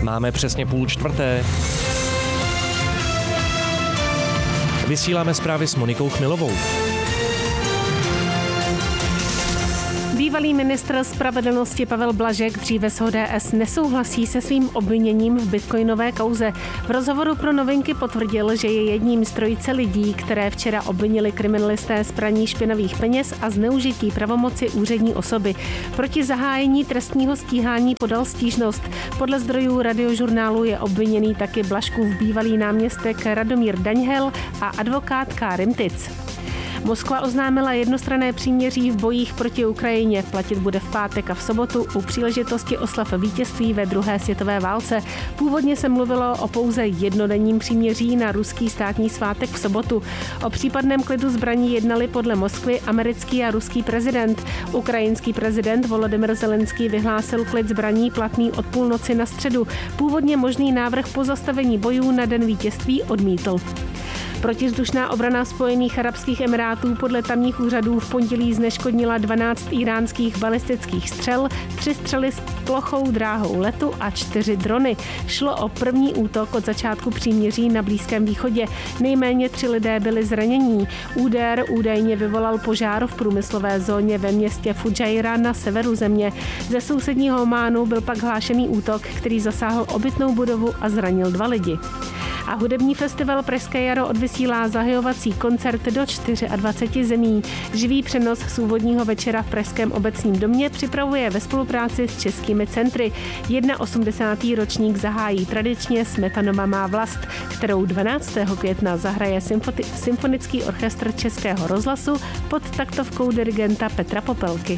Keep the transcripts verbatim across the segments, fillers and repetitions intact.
Máme přesně půl čtvrté. Vysíláme zprávy s Monikou Chmilovou. Bývalý ministr spravedlnosti Pavel Blažek, dříve z O D S, nesouhlasí se svým obviněním v bitcoinové kauze. V rozhovoru pro Novinky potvrdil, že je jedním z trojice lidí, které včera obvinili kriminalisté z praní špinavých peněz a zneužití pravomoci úřední osoby. Proti zahájení trestního stíhání podal stížnost. Podle zdrojů Radiožurnálu je obviněný taky Blažkův bývalý náměstek Radomír Daňhel a advokátka Rimtic. Moskva oznámila jednostranné příměří v bojích proti Ukrajině. Platit bude v pátek a v sobotu u příležitosti oslav vítězství ve druhé světové válce. Původně se mluvilo o pouze jednodenním příměří na ruský státní svátek v sobotu. O případném klidu zbraní jednali podle Moskvy americký a ruský prezident. Ukrajinský prezident Volodymyr Zelenský vyhlásil klid zbraní platný od půlnoci na středu. Původně možný návrh pozastavení bojů na den vítězství odmítl. Protivzdušná obrana Spojených arabských emirátů podle tamních úřadů v pondělí zneškodnila dvanáct íránských balistických střel, tři střely s plochou dráhou letu a čtyři drony. Šlo o první útok od začátku příměří na Blízkém východě. Nejméně tři lidé byli zranění. Úder údajně vyvolal požár v průmyslové zóně ve městě Fujairah na severu země. Ze sousedního Ománu byl pak hlášený útok, který zasáhl obytnou budovu a zranil dva lidi. A hudební festival Pražské jaro odvysílá zahajovací koncert do dvaceti čtyř zemí. Živý přenos z úvodního večera v Pražském obecním domě připravuje ve spolupráci s českými centry. osmdesátý první ročník zahájí tradičně Smetanova má vlast, kterou dvanáctého května zahraje Symfoti- Symfonický orchestr Českého rozhlasu pod taktovkou dirigenta Petra Popelky.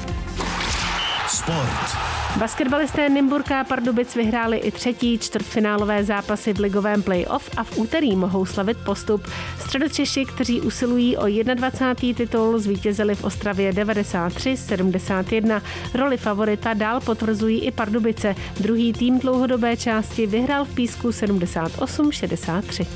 Sport. Basketbalisté Nymburka Pardubic vyhráli i třetí čtvrtfinálové zápasy v ligovém play-off a v úterý mohou slavit postup. Středočeši, kteří usilují o dvacátý první titul, zvítězili v Ostravě devadesát tři sedmdesát jedna. Roli favorita dál potvrzují i Pardubice. Druhý tým dlouhodobé části vyhrál v Písku sedmdesát osm šedesát tři.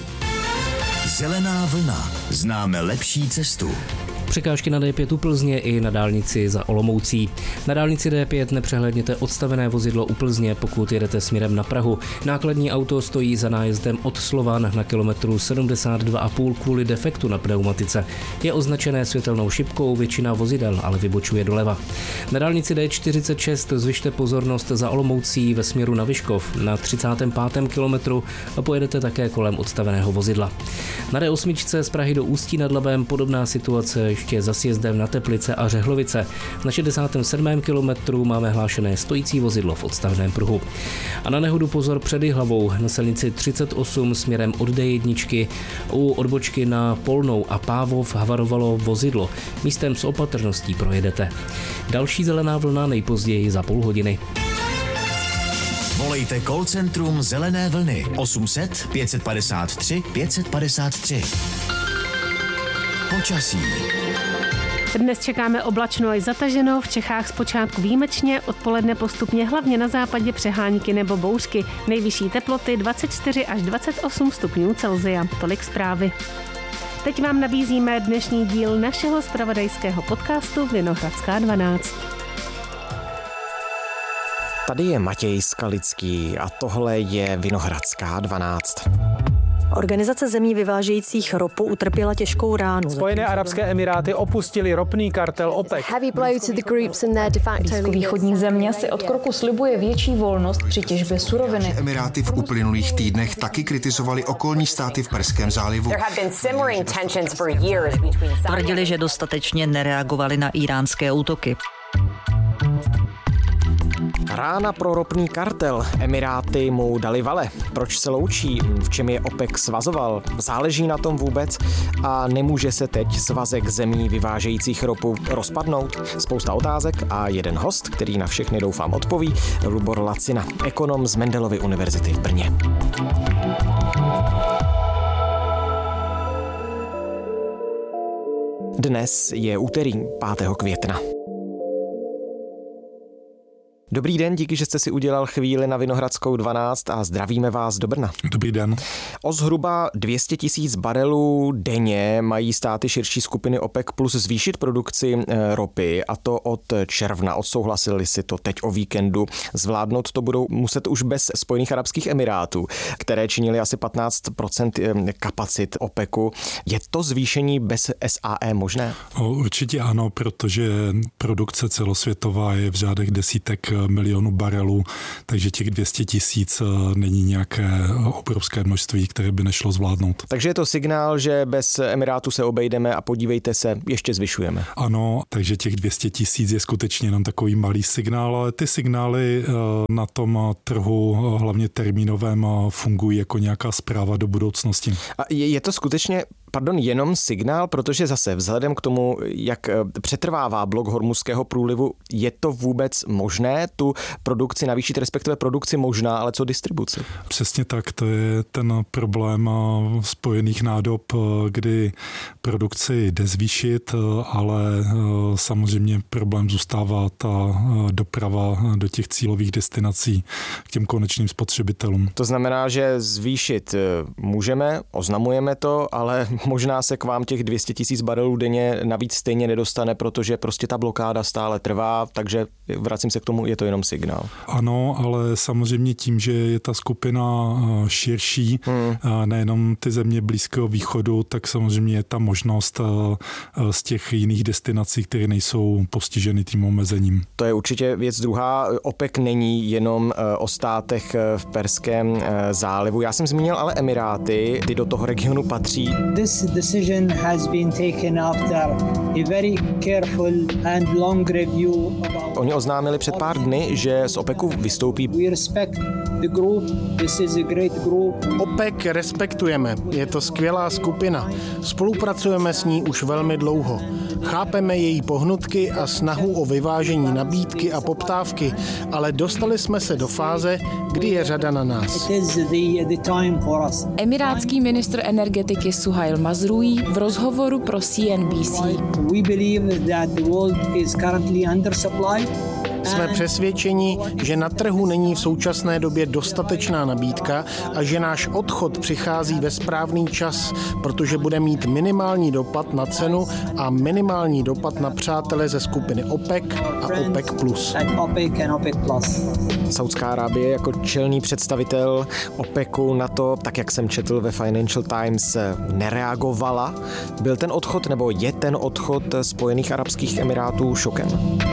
Zelená vlna. Známe lepší cestu. Překážky na D pět u Plzně i na dálnici za Olomoucí. Na dálnici D pět nepřehlédněte odstavené vozidlo u Plzně, pokud jedete směrem na Prahu. Nákladní auto stojí za nájezdem od Slovan na kilometru sedmdesát dva a půl kvůli defektu na pneumatice. Je označené světelnou šipkou, většina vozidel ale vybočuje doleva. Na dálnici D čtyřicet šest zvyšte pozornost za Olomoucí ve směru na Vyškov. Na třicátém pátém kilometru pojedete také kolem odstaveného vozidla. Na D osm z Prahy do Ústí nad Labem podobná situace ještě za sjezdem na Teplice a Řehlovice. Na šedesátém sedmém kilometru máme hlášené stojící vozidlo v odstavném pruhu. A na nehodu pozor před Jihlavou na silnici třicet osm směrem od D jedna. U odbočky na Polnou a Pávov havarovalo vozidlo. Místem s opatrností projedete. Další zelená vlna nejpozději za půl hodiny. Volejte call centrum Zelené vlny osm set pět padesát tři pět padesát tři. Počasí. Dnes čekáme oblačno až zataženo, v Čechách zpočátku výjimečně, odpoledne postupně hlavně na západě přehánky nebo bouřky. Nejvyšší teploty dvacet čtyři až dvacet osm stupňů Celsia. Tolik zprávy. Teď vám nabízíme dnešní díl našeho zpravodajského podcastu Vinohradská dvanáct. Tady je Matěj Skalický a tohle je Vinohradská dvanáct. Organizace zemí vyvážejících ropu utrpěla těžkou ránu. Spojené arabské emiráty opustili ropný kartel OPEC. Blízkovýchodní země si od kroku slibuje větší volnost při těžbě suroviny. Emiráty v uplynulých týdnech taky kritizovali okolní státy v Perském zálivu. Tvrdili, že dostatečně nereagovali na íránské útoky. Rána pro ropný kartel. Emiráty mu dali vale. Proč se loučí? V čem je OPEC svazoval? Záleží na tom vůbec? A nemůže se teď svazek zemí vyvážejících ropu rozpadnout? Spousta otázek a jeden host, který na všechny doufám odpoví, Lubor Lacina, ekonom z Mendelovy univerzity v Brně. Dnes je úterý pátého května. Dobrý den, díky, že jste si udělal chvíli na Vinohradskou dvanáct a zdravíme vás do Brna. Dobrý den. O zhruba dvě stě tisíc barelů denně mají státy širší skupiny OPEC plus zvýšit produkci ropy, a to od června. Odsouhlasili si to teď o víkendu. Zvládnout to budou muset už bez Spojených arabských emirátů, které činily asi patnáct procent kapacit OPECu. Je to zvýšení bez S A E možné? Určitě ano, protože produkce celosvětová je v řádech desítek milionů barelů, takže těch dvě stě tisíc není nějaké obrovské množství, které by nešlo zvládnout. Takže je to signál, že bez Emirátu se obejdeme a podívejte se, ještě zvyšujeme. Ano, takže těch dvě stě tisíc je skutečně jenom takový malý signál, ale ty signály na tom trhu, hlavně termínovém, fungují jako nějaká zpráva do budoucnosti. A je, je to skutečně Pardon, jenom signál, protože zase vzhledem k tomu, jak přetrvává blok Hormuzského průlivu, je to vůbec možné tu produkci navýšit, respektive produkci možná, ale co distribuci? Přesně tak, to je ten problém spojených nádob, kdy produkci jde zvýšit, ale samozřejmě problém zůstává ta doprava do těch cílových destinací k těm konečným spotřebitelům. To znamená, že zvýšit můžeme, oznamujeme to, ale možná se k vám těch dvě stě tisíc barelů denně navíc stejně nedostane, protože prostě ta blokáda stále trvá, takže vracím se k tomu, je to jenom signál. Ano, ale samozřejmě tím, že je ta skupina širší, hmm. nejenom ty země Blízkého východu, tak samozřejmě je ta možnost z těch jiných destinací, které nejsou postiženy tím omezením. To je určitě věc druhá. OPEC není jenom o státech v Perském zálivu. Já jsem zmínil ale Emiráty, ty do toho regionu patří. This decision has been taken after a very careful and long review about... Oni oznámili před pár dny, že z OPECu vystoupí. We respect the group. This is a great group. OPEC respektujeme. Je to skvělá skupina. Spolupracujeme s ní už velmi dlouho. Chápeme její pohnutky a snahu o vyvážení nabídky a poptávky, ale dostali jsme se do fáze, kdy je řada na nás. It is the, the time for us. Emirátský ministr energetiky Suhail Mazrui v rozhovoru pro C N B C. We believe that the world is currently undersupplied. Jsme přesvědčeni, že na trhu není v současné době dostatečná nabídka a že náš odchod přichází ve správný čas, protože bude mít minimální dopad na cenu a minimální dopad na přátele ze skupiny OPEC a OPEC plus. Saudská Arábie jako čelný představitel OPECu na to, tak jak jsem četl ve Financial Times, nereagovala. Byl ten odchod nebo je ten odchod Spojených arabských emirátů šokem?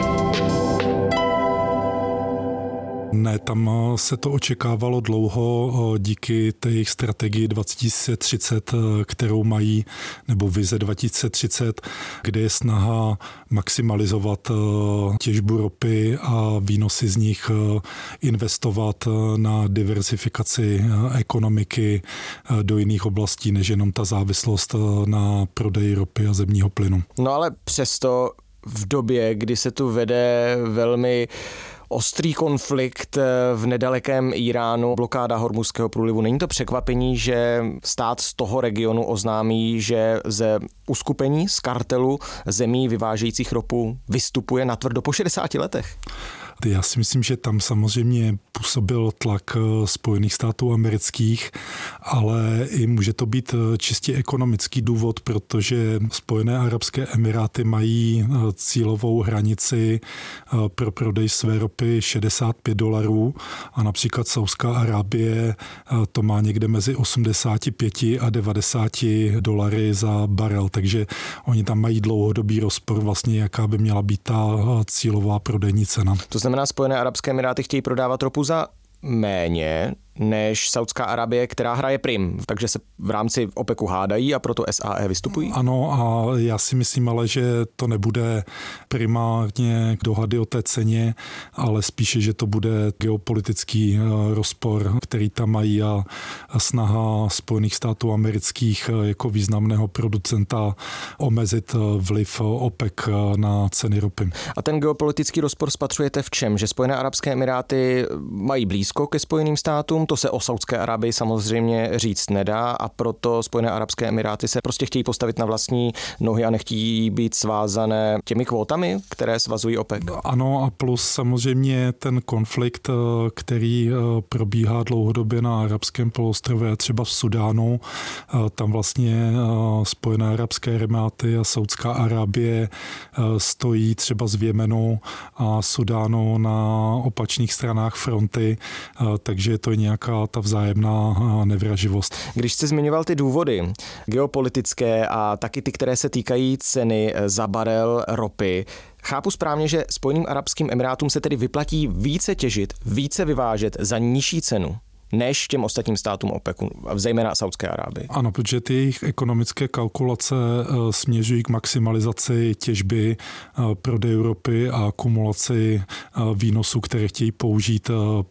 Ne, tam se to očekávalo dlouho díky té jejich strategii dva tisíce třicet, kterou mají, nebo vize dva tisíce třicet, kde je snaha maximalizovat těžbu ropy a výnosy z nich investovat na diversifikaci ekonomiky do jiných oblastí, než jenom ta závislost na prodeji ropy a zemního plynu. No ale přesto v době, kdy se tu vede velmi ostrý konflikt v nedalekém Iránu, blokáda Hormuzského průlivu. Není to překvapení, že stát z toho regionu oznámí, že ze uskupení z kartelu zemí vyvážejících ropu vystupuje natvrdo po šedesáti letech? Já si myslím, že tam samozřejmě působil tlak Spojených států amerických, ale i může to být čistě ekonomický důvod, protože Spojené arabské emiráty mají cílovou hranici pro prodej své ropy šedesát pět dolarů a například Saudská Arábie to má někde mezi osmdesát pět a devadesát dolary za barel, takže oni tam mají dlouhodobý rozpor vlastně, jaká by měla být ta cílová prodejní cena. To znamená, Spojené arabské emiráty chtějí prodávat ropu za méně než Saudská Arábie, která hraje prim. Takže se v rámci OPECu hádají a proto S A E vystupují? Ano, a já si myslím ale, že to nebude primárně dohady o té ceně, ale spíše, že to bude geopolitický rozpor, který tam mají a snaha Spojených států amerických jako významného producenta omezit vliv OPEC na ceny ropy. A ten geopolitický rozpor spatřujete v čem? Že Spojené arabské emiráty mají blízko ke Spojeným státům, státům, to se o Saudské Arábii samozřejmě říct nedá a proto Spojené arabské emiráty se prostě chtějí postavit na vlastní nohy a nechtějí být svázané těmi kvótami, které svazují OPEC. Ano a plus samozřejmě ten konflikt, který probíhá dlouhodobě na arabském poloostrově, třeba v Sudánu, tam vlastně Spojené arabské emiráty a Saudská Arábie stojí třeba z Jemenu a Sudánu na opačných stranách fronty, takže to je nějaká ta vzájemná nevraživost. Když jste zmiňoval ty důvody geopolitické a taky ty, které se týkají ceny za barel ropy, chápu správně, že Spojeným arabským emirátům se tedy vyplatí více těžit, více vyvážet za nižší cenu než těm ostatním státům OPECu, zejména Saudské Arábii. Ano, protože ty jejich ekonomické kalkulace směřují k maximalizaci těžby, prodeji ropy a akumulaci výnosů, které chtějí použít